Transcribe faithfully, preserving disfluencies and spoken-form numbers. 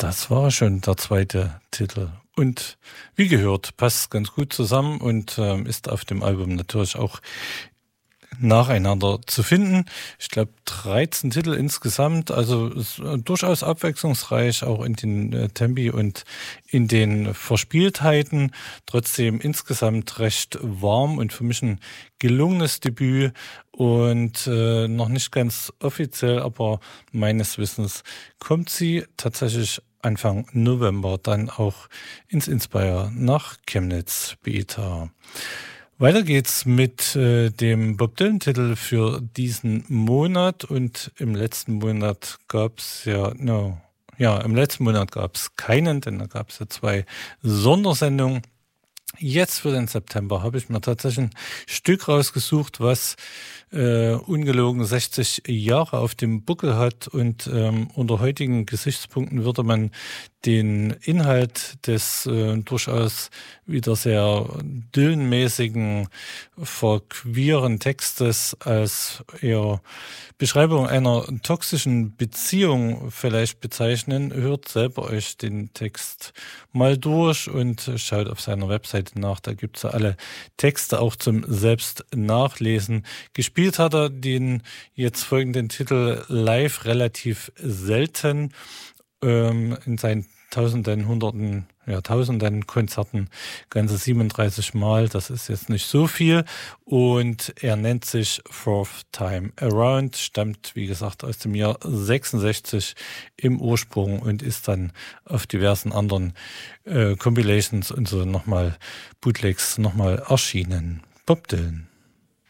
Das war schon der zweite Titel. Und wie gehört, passt ganz gut zusammen und ähm, ist auf dem Album natürlich auch nacheinander zu finden. Ich glaube dreizehn Titel insgesamt, also ist durchaus abwechslungsreich, auch in den äh, Tempi und in den Verspieltheiten. Trotzdem insgesamt recht warm und für mich ein gelungenes Debüt und äh, noch nicht ganz offiziell, aber meines Wissens kommt sie tatsächlich Anfang November dann auch ins Inspire nach Chemnitz Beta. Weiter geht's mit äh, dem Bob Dylan-Titel für diesen Monat und im letzten Monat gab's ja, no, ja, im letzten Monat gab's keinen, denn da gab's ja zwei Sondersendungen. Jetzt für den September habe ich mir tatsächlich ein Stück rausgesucht, was äh, ungelogen sechzig Jahre auf dem Buckel hat und ähm, unter heutigen Gesichtspunkten würde man den Inhalt des äh, durchaus wieder sehr Dylan-mäßigen, verqueren Textes als eher Beschreibung einer toxischen Beziehung vielleicht bezeichnen. Hört selber euch den Text mal durch und schaut auf seiner Webseite nach. Da gibt es ja alle Texte auch zum selbst nachlesen. Gespielt hat er den jetzt folgenden Titel live relativ selten. Ähm, in seinen Tausenden, Hunderten, ja, Tausenden Konzerten, ganze siebenunddreißig Mal, das ist jetzt nicht so viel. Und er nennt sich Fourth Time Around, stammt, wie gesagt, aus dem Jahr sechsundsechzig im Ursprung und ist dann auf diversen anderen äh, Compilations und so nochmal, Bootlegs nochmal erschienen. Bob Dylan.